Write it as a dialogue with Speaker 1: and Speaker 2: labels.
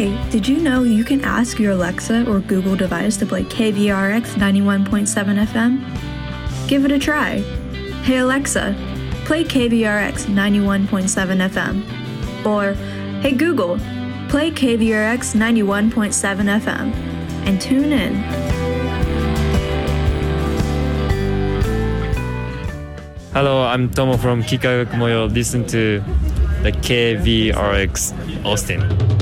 Speaker 1: Hey, did you know you can ask your Alexa or Google device to play KVRX 91.7 FM? Give it a try. Hey Alexa, play KVRX 91.7 FM. Or, hey Google, play KVRX 91.7 FM. And tune in.
Speaker 2: Hello, I'm Tomo from Kikaga Kumoyo. Listen to the KVRX Austin.